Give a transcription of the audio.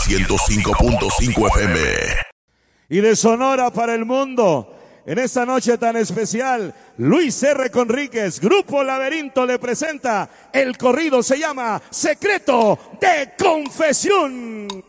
105.5 FM. Y de Sonora para el mundo, en esta noche tan especial, Luis R. Conríquez, Grupo Laberinto le presenta el corrido, se llama Secreto de Confesión.